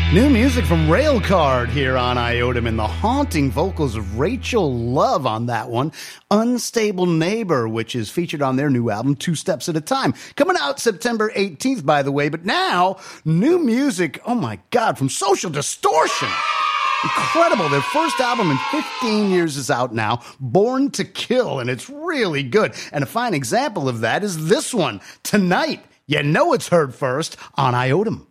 New music from Railcard here on Iotum, and the haunting vocals of Rachel Love on that one. Unstable Neighbor, which is featured on their new album, Two Steps at a Time. Coming out September 18th, by the way. But now, new music, oh my God, from Social Distortion. Incredible. Their first album in 15 years is out now, Born to Kill, and it's really good. And a fine example of that is this one, Tonight. You know it's heard first on Iotum.